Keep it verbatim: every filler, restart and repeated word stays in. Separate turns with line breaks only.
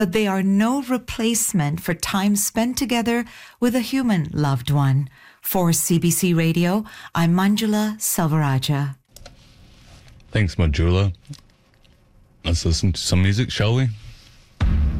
but they are no replacement for time spent together with a human loved one. For C B C Radio, I'm Manjula Selvarajah.
Thanks, Manjula. Let's listen to some music, shall we?